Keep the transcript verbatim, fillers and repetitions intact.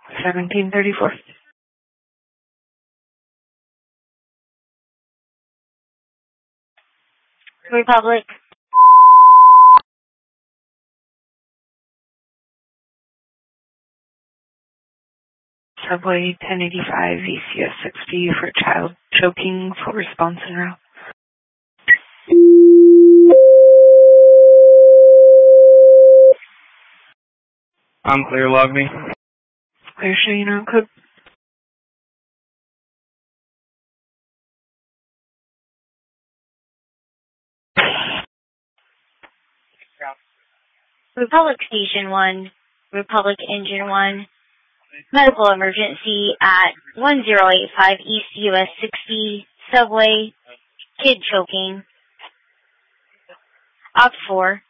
seventeen thirty-four. Republic. Subway ten eighty-five, E C S sixty for child choking, full response en route. I'm clear, log me. Clear, show you know code. Republic Station one, Republic Engine one, medical emergency at one zero eight five East U S sixty, subway, kid choking. Op four.